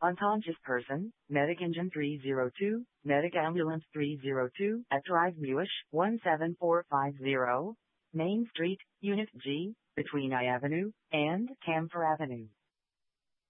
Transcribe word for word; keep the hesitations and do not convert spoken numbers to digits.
Unconscious person, Medic Engine three zero two, Medic Ambulance three zero two, at Drive Newish, one seven four five zero, Main Street, Unit G, between I Avenue and Camphor Avenue.